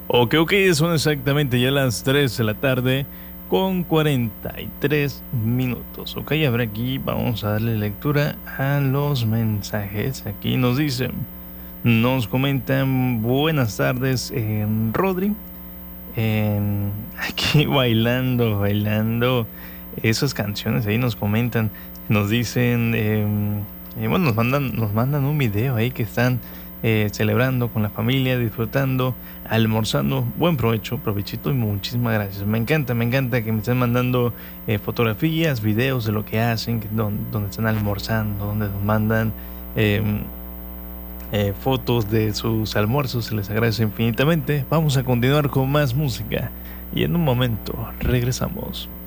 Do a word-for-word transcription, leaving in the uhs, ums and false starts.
Ok, ok, son exactamente ya las tres de la tarde con cuarenta y tres minutos. Ok, a ver aquí vamos a darle lectura a los mensajes. Aquí nos dicen, nos comentan buenas tardes, eh, Rodri. eh, Aquí bailando, bailando esas canciones, ahí nos comentan, nos dicen, eh, eh, bueno, nos mandan, nos mandan un video ahí que están eh, celebrando con la familia, disfrutando, almorzando. Buen provecho, provechito y muchísimas gracias. Me encanta, me encanta que me estén mandando eh, fotografías, videos de lo que hacen, que, don- donde están almorzando, donde nos mandan eh, eh, fotos de sus almuerzos. Se les agradece infinitamente. Vamos a continuar con más música y en un momento regresamos.